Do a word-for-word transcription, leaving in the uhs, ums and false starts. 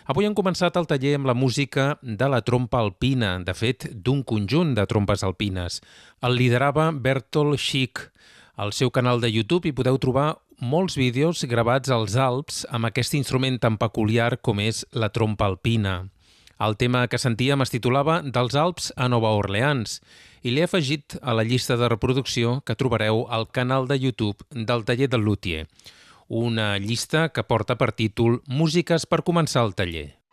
Avui hem començat el taller amb la música de la trompa alpina, de fet, d'un conjunt de trompes alpines. El liderava Bertolt Schick. Al seu canal de YouTube hi podeu trobar molts vídeos gravats als Alps amb aquest instrument tan peculiar com és la trompa alpina. El tema que sentíem es titulava Dels Alps a Nova Orleans i l'he afegit a la llista de reproducció que trobareu al canal de YouTube del taller del Luthier. Una llista que porta per títol Músiques per començar el taller.